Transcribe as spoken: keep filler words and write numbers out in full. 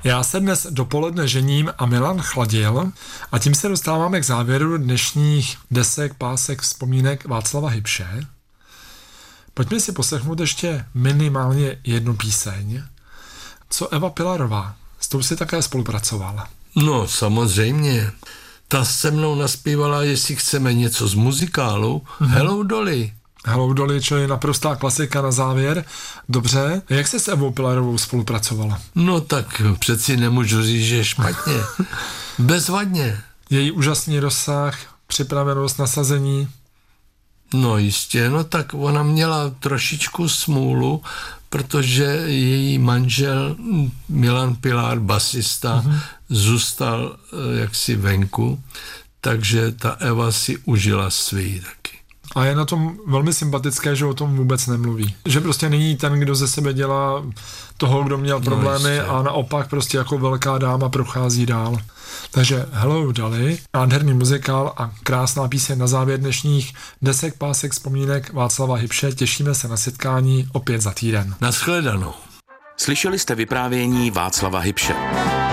Já se dnes dopoledne žením a Milan chladil a tím se dostáváme k závěru dnešních desek, pásek, vzpomínek Václava Hybše. Pojďme si poslechnout ještě minimálně jednu píseň. Co Eva Pilarová? S tou si také spolupracovala. No, samozřejmě. Ta se mnou naspívala, jestli chceme něco z muzikálu, mm-hmm. Hello Dolly. Hello Dolly, čili naprostá klasika na závěr. Dobře. Jak se s Evou Pilarovou spolupracovala? No tak přeci nemůžu říct, že špatně. Bezvadně. Její úžasný rozsah, připravenost, nasazení. No jistě, no tak ona měla trošičku smůlu, protože její manžel Milan Pilar, basista, mm-hmm. zůstal jaksi venku, takže ta Eva si užila svý taky. A je na tom velmi sympatické, že o tom vůbec nemluví. Že prostě není ten, kdo ze sebe dělá toho, kdo měl problémy, no a naopak prostě jako velká dáma prochází dál. Takže Hello Dolly, nádherný muzikál a krásná píseň na závěr dnešních desek, pásek, vzpomínek Václava Hybše. Těšíme se na setkání opět za týden. Nashledanou. Slyšeli jste vyprávění Václava Hybše.